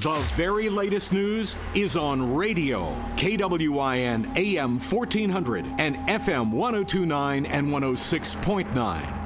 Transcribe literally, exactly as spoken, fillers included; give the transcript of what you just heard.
The very latest news is on radio. K W I N A M fourteen hundred and F M one oh two point nine and one oh six point nine.